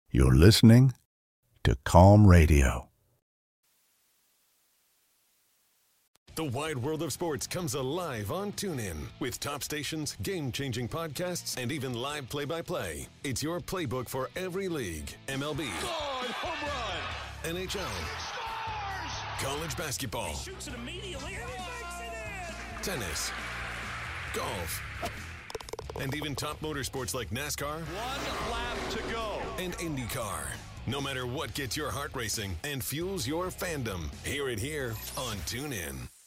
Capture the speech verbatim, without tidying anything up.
You're listening to Calm Radio. The wide world of sports comes alive on TuneIn. With top stations, game-changing podcasts, and even live play-by-play. It's your playbook for every league. M L B. God, home run. N H L. Scores! College basketball. He shoots it immediately and he makes it in! Tennis. Golf. And even top motorsports like NASCAR. One lap to go. And IndyCar. No matter what gets your heart racing and fuels your fandom, hear it here on TuneIn.